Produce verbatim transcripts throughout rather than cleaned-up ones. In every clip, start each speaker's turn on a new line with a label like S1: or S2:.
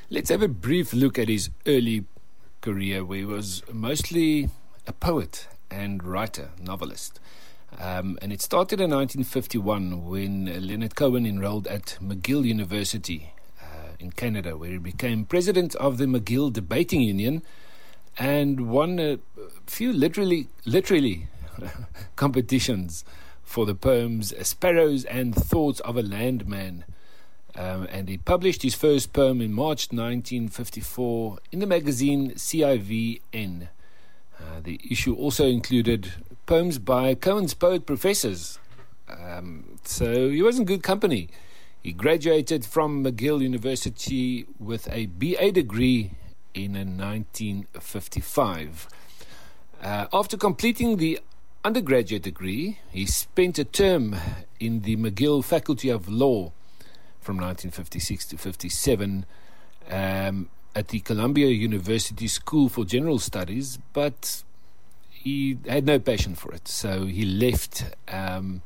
S1: Let's have a brief look at his early career, where he was mostly a poet and writer, novelist. Um, and it started in nineteen fifty-one when Leonard Cohen enrolled at McGill University uh, in Canada, where he became president of the McGill Debating Union and won a few literally, literally competitions for the poems Sparrows and Thoughts of a Landman. Um, and he published his first poem in March nineteen fifty-four in the magazine C I V N. Uh, the issue also included poems by Cohen's poet professors. Um, so he was in good company. He graduated from McGill University with a B A degree in nineteen fifty-five. Uh, after completing the undergraduate degree, he spent a term in the McGill Faculty of Law from nineteen fifty-six to fifty-seven um, at the Columbia University School for General Studies, but he had no passion for it, so he left um,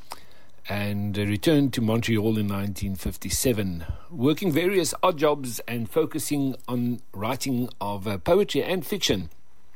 S1: and returned to Montreal in nineteen fifty-seven, working various odd jobs and focusing on writing of uh, poetry and fiction.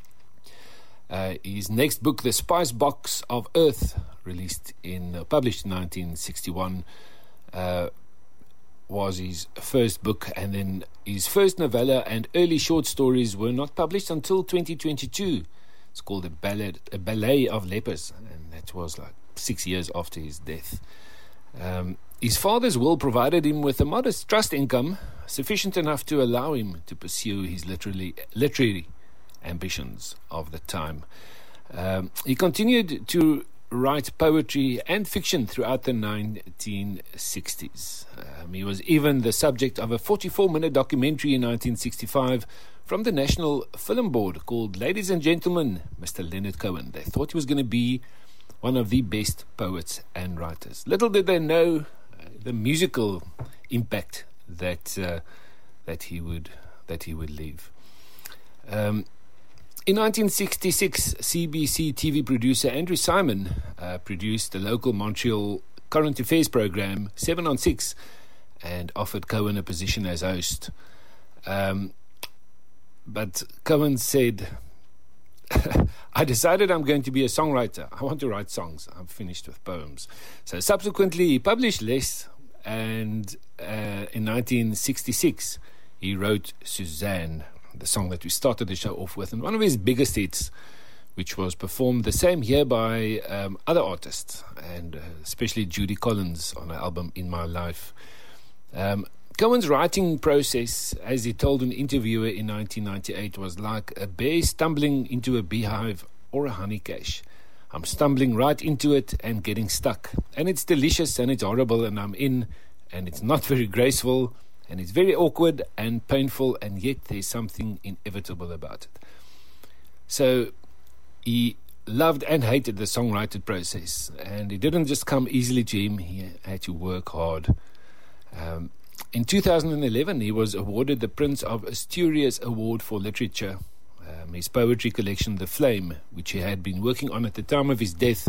S1: Uh, his next book, The Spice Box of Earth, released in uh, published in nineteen sixty-one, uh, was his first book, and then his first novella and early short stories were not published until twenty twenty-two. It's called a ballad, a ballet of lepers, and that was like six years after his death. Um, his father's will provided him with a modest trust income, sufficient enough to allow him to pursue his literary, literary ambitions of the time. Um, he continued to write poetry and fiction throughout the nineteen sixties. Um, he was even the subject of a forty-four minute documentary in nineteen sixty-five from the National Film Board called Ladies and Gentlemen, Mister Leonard Cohen. They thought he was going to be one of the best poets and writers. Little did they know uh, the musical impact that uh, that he would that he would leave. Um, In nineteen sixty-six, C B C T V producer Andrew Simon uh, produced the local Montreal current affairs program seven on six and offered Cohen a position as host. Um, but Cohen said, I decided I'm going to be a songwriter. I want to write songs. I'm finished with poems. So subsequently, he published less, and uh, in nineteen sixty-six, he wrote Suzanne, the song that we started the show off with, and one of his biggest hits, which was performed the same year by um, other artists, and uh, especially Judy Collins on her album In My Life. Um, Cohen's writing process, as he told an interviewer in nineteen ninety-eight, was like a bear stumbling into a beehive or a honey cache. I'm stumbling right into it and getting stuck, and it's delicious and it's horrible, and I'm in, and it's not very graceful, and it's very awkward and painful, and yet there's something inevitable about it. So he loved and hated the songwriting process, and it didn't just come easily to him. He had to work hard. Um, in two thousand eleven, he was awarded the Prince of Asturias Award for Literature. Um, his poetry collection, The Flame, which he had been working on at the time of his death,